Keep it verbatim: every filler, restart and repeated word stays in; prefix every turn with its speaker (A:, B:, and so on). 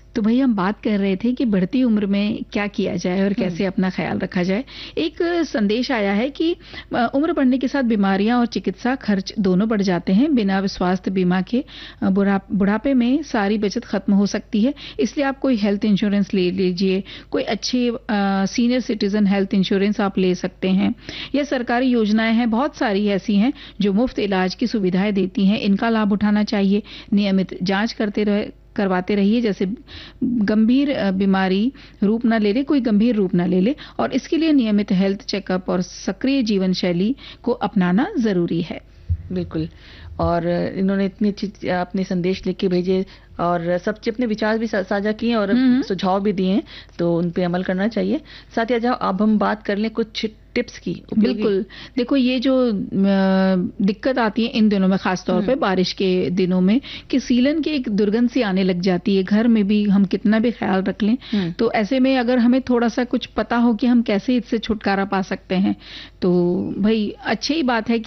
A: तो भई हम बात कर रहे थे कि बढ़ती उम्र में क्या किया जाए और कैसे अपना ख्याल रखा जाए। एक संदेश आया है कि अ, उम्र बढ़ने के साथ बीमारियां और चिकित्सा खर्च दोनों बढ़ जाते हैं। बिना स्वास्थ्य बीमा के अ, बुढ़ा बुढ़ापे में सारी बचत खत्म हो सकती है। इसलिए आप कोई हेल्थ इंश्योरेंस ले लीजिए, कोई अच्छी अ, सीनियर सिटीजन हेल्थ इंश्योरेंस आप ले सकते हैं। यह सरकारी योजनाएं हैं, बहुत सारी ऐसी हैं जो मुफ्त इलाज की सुविधाएं देती हैं। इनका लाभ उठाना चाहिए। नियमित जांच करते रहे करवाते रहिए, जैसे गंभीर अ, बीमारी रूप ना ले ले, कोई गंभीर रूप ना ले ले, और इसके लिए नियमित हेल्थ चेकअप और सक्रिय जीवन शैली को अपनाना जरूरी है।
B: बिल्कुल। और इन्होंने इतनी अच्छी अपने संदेश लिख के भेजे और सबसे अपने विचार भी सा, साझा किए और सुझाव भी दिए हैं, तो उन पे अमल करना चाहिए। साथ ही जाओ अब हम बात कर लें कुछ टिप्स की।
A: बिल्कुल। देखो, ये जो दिक्कत आती है इन दिनों में, खास तौर पे बारिश के दिनों में, कि सीलन की एक दुर्गंध सी आने लग जाती है। घर में भी हम कितना भी ख्याल रख लें, तो ऐसे में अगर हमें थोड़ा सा कुछ पता हो कि हम कैसे इससे छुटकारा पा सकते हैं, तो भाई अच्छी ही बात है